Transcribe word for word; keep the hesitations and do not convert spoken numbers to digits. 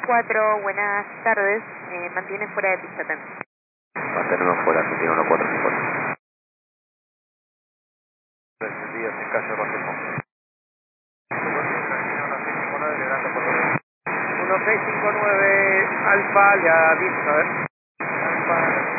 cuatro, buenas tardes. Eh, mantiene fuera de pista también. Mantenemos fuera, Argentina uno cuatro cinco cuatro. Descendidas en calle Rosemo. uno seis cinco nueve Alfa, le aviso, a ver. Alfa.